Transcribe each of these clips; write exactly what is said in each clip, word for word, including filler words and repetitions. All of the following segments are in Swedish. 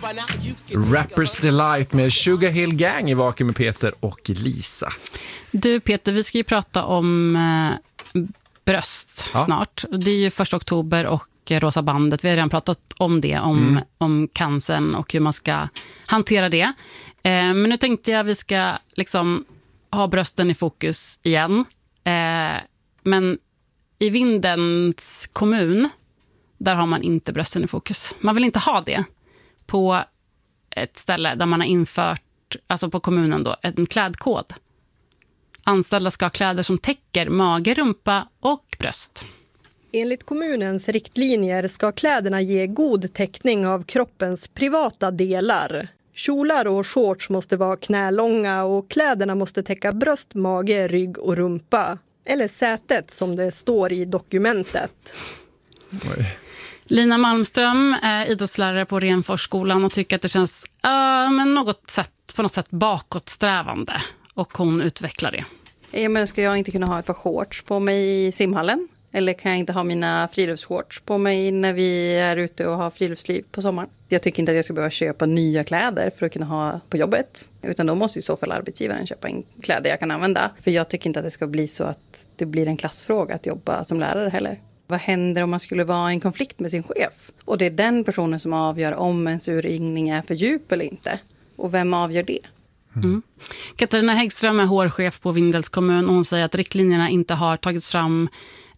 Rappers Delight med Sugar Hill Gang i Vaken med Peter och Lisa. Du Peter, vi ska ju prata om eh, bröst ja. snart. Det är ju första oktober och Rosa bandet. Vi har redan pratat om det, om, mm. om cancern och hur man ska hantera det. Eh, men nu tänkte jag att vi ska liksom ha brösten i fokus igen. Eh, men i Vindelns kommun, där har man inte brösten i fokus. Man vill inte ha det på ett ställe där man har infört, alltså på kommunen då, en klädkod. Anställda ska ha kläder som täcker mage, rumpa och bröst. Enligt kommunens riktlinjer ska kläderna ge god täckning av kroppens privata delar. Kjolar och shorts måste vara knälånga och kläderna måste täcka bröst, mage, rygg och rumpa. Eller sätet som det står i dokumentet. Oj. Lina Malmström är idrottslärare på Renforsskolan och tycker att det känns uh, men något sätt, på något sätt bakåtsträvande. Och hon utvecklar det. Ja, men ska jag inte kunna ha ett par shorts på mig i simhallen? Eller kan jag inte ha mina friluftsshorts på mig när vi är ute och har friluftsliv på sommaren? Jag tycker inte att jag ska behöva köpa nya kläder för att kunna ha på jobbet. Utan då måste i så fall arbetsgivaren köpa in kläder jag kan använda. För jag tycker inte att det ska bli så att det blir en klassfråga att jobba som lärare heller. Vad händer om man skulle vara i en konflikt med sin chef? Och det är den personen som avgör om ens urringning är för djup eller inte. Och vem avgör det? Mm. Katarina Häggström är hårchef på Vindels kommun och hon säger att riktlinjerna inte har tagits fram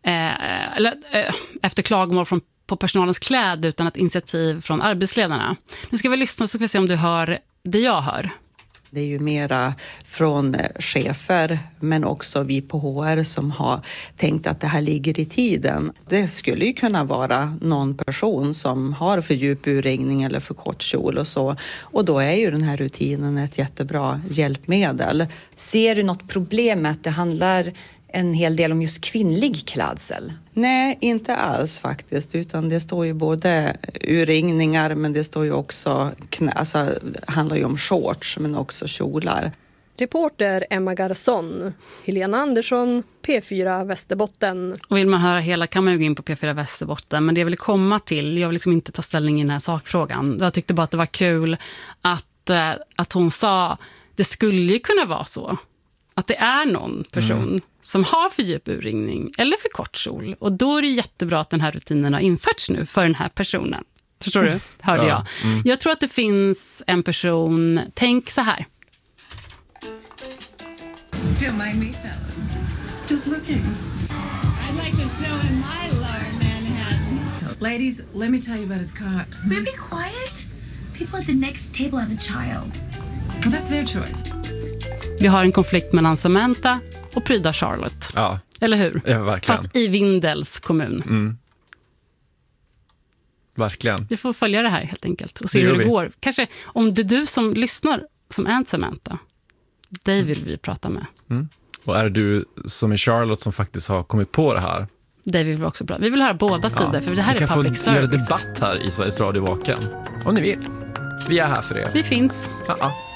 eh, eller, eh, efter klagomål från, på personalens kläder utan ett initiativ från arbetsledarna. Nu ska vi lyssna så ska vi se om du hör det jag hör. Det är ju mera från chefer men också vi på H R som har tänkt att det här ligger i tiden. Det skulle ju kunna vara någon person som har för djup urringning eller för kort kjol och så. Och då är ju den här rutinen ett jättebra hjälpmedel. Ser du något problem med att det handlar en hel del om just kvinnlig klädsel? Nej, inte alls faktiskt, utan det står ju både urringningar men det står ju också, knä, alltså det handlar ju om shorts men också kjolar. Reporter Emma Garson, Helena Andersson, P fyra Västerbotten. Och vill man höra hela kan man ju gå in på P fyra Västerbotten, men det jag vill komma till, jag vill liksom inte ta ställning i den här sakfrågan. Jag tyckte bara att det var kul att, att hon sa, det skulle ju kunna vara så att det är någon person mm. som har för djup urringning eller för kort kjol. Och då är det jättebra att den här rutinen har införts nu för den här personen. Förstår du? Hörde ja. jag. Mm. Jag tror att det finns en person, tänk så här. Don't mind me, fellas. Just looking. I'd like to show him my lower Manhattan. Ladies, let me tell you about his car. Will you be quiet? People at the next table have a child. Well, that's their choice. Vi har en konflikt mellan Samantha och pryda Charlotte. Ja. Eller hur? Ja, verkligen. Fast i Vindels kommun. Mm. Verkligen. Vi får följa det här helt enkelt och se det hur det vi. går. Kanske om det är du som lyssnar som är en Samantha. Dig vill vi prata med. Mm. Och är det du som är Charlotte som faktiskt har kommit på det här? Det vill vi också prata. Vi vill höra båda sidor ja. för det här är public service. Vi kan få göra debatt här i Sveriges Radio Vaken. Om ni vill. Vi är här för er. Vi finns. Ja, ja.